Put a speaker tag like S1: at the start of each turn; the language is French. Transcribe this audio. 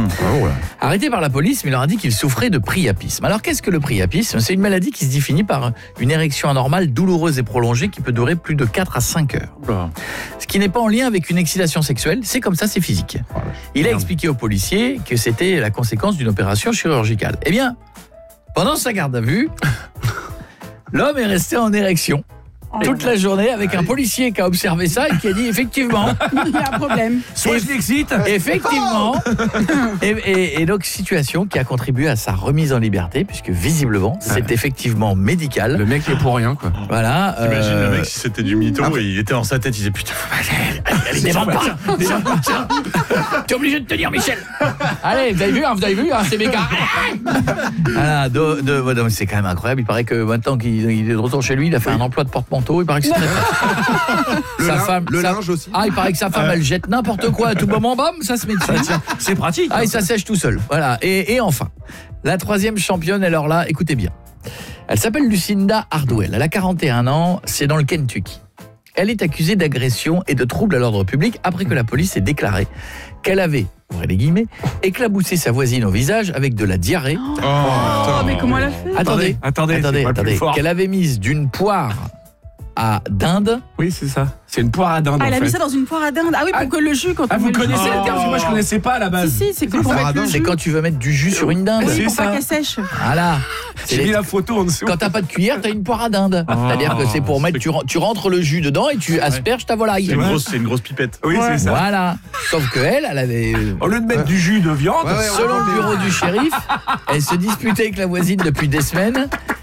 S1: Arrêté par la police, mais il leur a dit qu'il souffrait de priapisme. Alors qu'est-ce que le priapisme ? C'est une maladie qui se définit par une érection anormale douloureuse et prolongée qui peut durer plus de 4 à 5 heures. Ce qui n'est pas en lien avec une excitation sexuelle, c'est comme ça, c'est physique. Il a expliqué aux policiers que c'était la conséquence d'une opération chirurgicale. Eh bien, pendant sa garde à vue, l'homme est resté en érection toute la journée avec un policier qui a observé ça et qui a dit effectivement
S2: il y a un problème.
S3: Soit je l'excite.
S1: Effectivement. Et donc situation qui a contribué à sa remise en liberté puisque visiblement c'est effectivement médical.
S3: Le mec est pour rien quoi.
S1: Voilà.
S4: T'imagines le mec si c'était du mytho et il était dans sa tête, il disait putain,
S1: allez, dévente pas. T'es obligé de tenir Michel. Allez, vous avez vu c'est méga. Voilà, c'est quand même incroyable. Il paraît que maintenant qu'il est de retour chez lui, il a fait un emploi de porte-manteau. Il paraît que c'est très pratique.
S5: Linge aussi.
S1: Ah, il paraît que sa femme elle jette n'importe quoi à tout moment, bam, ça se met dessus.
S3: C'est pratique.
S1: Ah, et ça sèche tout seul. Voilà. Et enfin, la troisième championne, alors là, écoutez bien. Elle s'appelle Lucinda Hardwell. Elle a 41 ans, c'est dans le Kentucky. Elle est accusée d'agression et de troubles à l'ordre public après que la police ait déclaré qu'elle avait, ouvrez les guillemets, éclaboussé sa voisine au visage avec de la diarrhée.
S2: Mais comment elle a fait ?
S1: Attendez. Qu'elle avait mise d'une poire à dinde.
S3: Oui, c'est ça. C'est une poire à dinde.
S2: Elle a mis ça dans une poire à dinde. Ah oui, pour que le jus quand on
S3: vous
S2: met
S3: connaissez
S2: le jus.
S3: le terme, parce que moi je connaissais pas à la base.
S2: Si, c'est pour mettre le
S1: C'est
S2: jus.
S1: quand tu veux mettre du jus sur une dinde.
S2: Oui,
S3: c'est
S2: pour
S3: ça.
S2: pas qu'elle sèche.
S1: Voilà.
S3: J'ai mis la photo en dessous.
S1: Quand t'as pas de cuillère, t'as une poire à dinde. C'est-à-dire que c'est pour mettre, tu rentres le jus dedans et tu asperges ta volaille.
S4: C'est une grosse pipette.
S3: Oui, c'est ça.
S1: Voilà. Sauf que elle avait...
S3: Au lieu de mettre du jus de viande,
S1: selon le bureau du shérif, elle se disputait avec la voisine depuis des semaines